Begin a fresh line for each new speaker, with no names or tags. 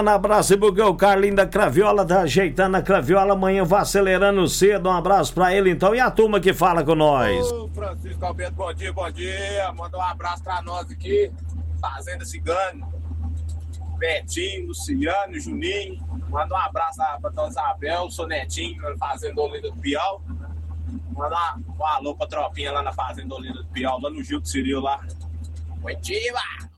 Um abraço porque o Carlinho da Craviola tá ajeitando a craviola, amanhã vai acelerando cedo. Um abraço pra ele então. E a turma que fala com nós?
Ô, Francisco Alberto, bom dia, bom dia. Manda um abraço pra nós aqui, Fazenda Cigano, Betinho, Luciano, Juninho. Manda um abraço pra Dona Isabel, Sonetinho, na Fazenda Olinda do Piau. Manda um alô pra tropinha lá na Fazenda Olinda do Piau, lá no Gil do Cirilo lá. Bom dia!